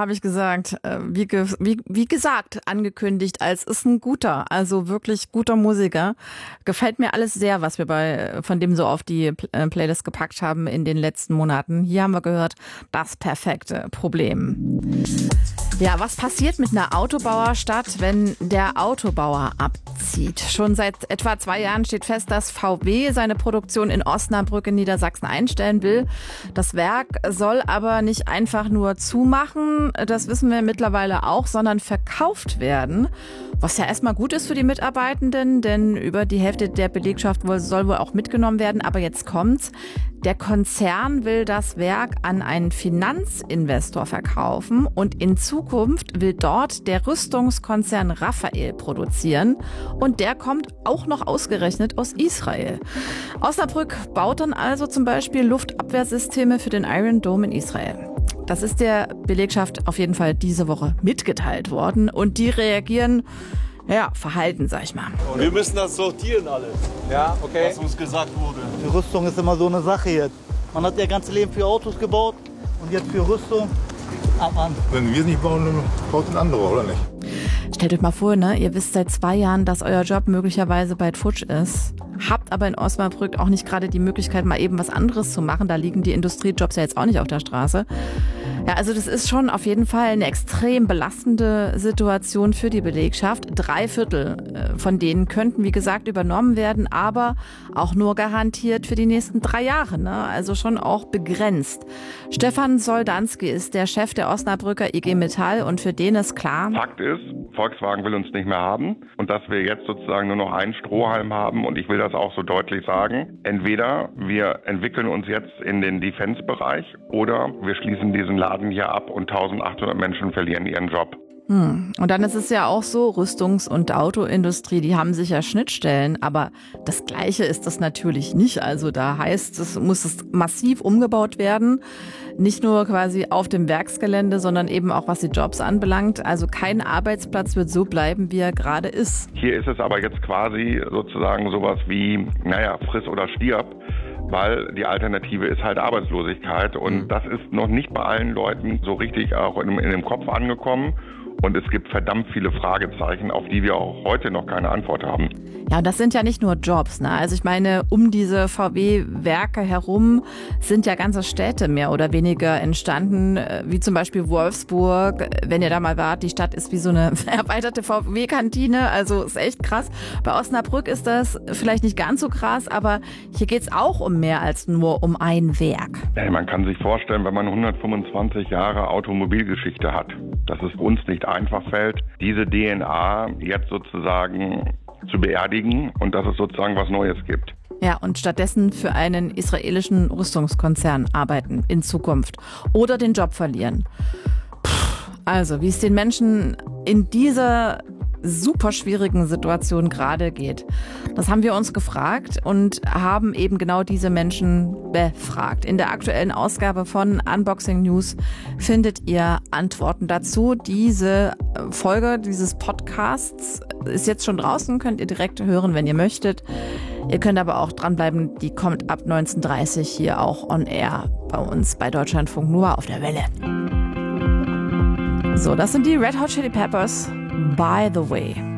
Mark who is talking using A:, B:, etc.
A: habe ich gesagt, wie gesagt, angekündigt, als ist ein guter, also wirklich guter Musiker. Gefällt mir alles sehr, was wir von dem so auf die Playlist gepackt haben in den letzten Monaten. Hier haben wir gehört, das perfekte Problem. Ja, was passiert mit einer Autobauerstadt, wenn der Autobauer abzieht? Schon seit etwa 2 Jahren steht fest, dass VW seine Produktion in Osnabrück in Niedersachsen einstellen will. Das Werk soll aber nicht einfach nur zumachen, das wissen wir mittlerweile auch, sondern verkauft werden. Was ja erstmal gut ist für die Mitarbeitenden, denn über die Hälfte der Belegschaft soll wohl auch mitgenommen werden. Aber jetzt kommt's. Der Konzern will das Werk an einen Finanzinvestor verkaufen und in Zukunft will dort der Rüstungskonzern Rafael produzieren und der kommt auch noch ausgerechnet aus Israel. Osnabrück baut dann also zum Beispiel Luftabwehrsysteme für den Iron Dome in Israel. Das ist der Belegschaft auf jeden Fall diese Woche mitgeteilt worden und die reagieren verhalten, sag ich mal.
B: Wir müssen das sortieren alles, okay. Was uns gesagt wurde.
C: Die Rüstung ist immer so eine Sache jetzt. Man hat ja ganze Leben für Autos gebaut und jetzt für Rüstung.
D: Wenn wir es nicht bauen, dann baut ein anderer, oder nicht?
A: Stellt euch mal vor, ihr wisst seit 2 Jahren, dass euer Job möglicherweise bald futsch ist. Habt aber in Osnabrück auch nicht gerade die Möglichkeit, mal eben was anderes zu machen. Da liegen die Industriejobs ja jetzt auch nicht auf der Straße. Ja, also das ist schon auf jeden Fall eine extrem belastende Situation für die Belegschaft. 3/4 von denen könnten, wie gesagt, übernommen werden, aber auch nur garantiert für die nächsten 3 Jahre. Also schon auch begrenzt. Stefan Soldanski ist der Chef der Osnabrücker IG Metall und für den ist klar:
E: Fakt ist, Volkswagen will uns nicht mehr haben und dass wir jetzt sozusagen nur noch einen Strohhalm haben und ich will das auch so deutlich sagen. Entweder wir entwickeln uns jetzt in den Defense-Bereich oder wir schließen diesen Laden hier ab und 1800 Menschen verlieren ihren Job.
A: Und dann ist es ja auch so, Rüstungs- und Autoindustrie, die haben sicher Schnittstellen, aber das Gleiche ist das natürlich nicht. Also da heißt es, muss es massiv umgebaut werden, nicht nur quasi auf dem Werksgelände, sondern eben auch was die Jobs anbelangt. Also kein Arbeitsplatz wird so bleiben, wie er gerade ist.
E: Hier ist es aber jetzt quasi sozusagen sowas wie, friss oder stirb. Weil die Alternative ist halt Arbeitslosigkeit und das ist noch nicht bei allen Leuten so richtig auch in dem Kopf angekommen. Und es gibt verdammt viele Fragezeichen, auf die wir auch heute noch keine Antwort haben.
A: Ja, und das sind ja nicht nur Jobs, Also ich meine, um diese VW-Werke herum sind ja ganze Städte mehr oder weniger entstanden, wie zum Beispiel Wolfsburg. Wenn ihr da mal wart, die Stadt ist wie so eine erweiterte VW-Kantine, also ist echt krass. Bei Osnabrück ist das vielleicht nicht ganz so krass, aber hier geht's auch um mehr als nur um ein Werk.
E: Ja, man kann sich vorstellen, wenn man 125 Jahre Automobilgeschichte hat, dass es uns nicht einfach fällt, diese DNA jetzt sozusagen zu beerdigen und dass es sozusagen was Neues gibt.
A: Ja, und stattdessen für einen israelischen Rüstungskonzern arbeiten in Zukunft oder den Job verlieren. Also, wie es den Menschen in dieser super schwierigen Situation gerade geht. Das haben wir uns gefragt und haben eben genau diese Menschen befragt. In der aktuellen Ausgabe von Unboxing News findet ihr Antworten dazu. Diese Folge dieses Podcasts ist jetzt schon draußen, könnt ihr direkt hören, wenn ihr möchtet. Ihr könnt aber auch dranbleiben, die kommt ab 19:30 hier auch on air bei uns bei Deutschlandfunk Nova auf der Welle. So, das sind die Red Hot Chili Peppers. By the way.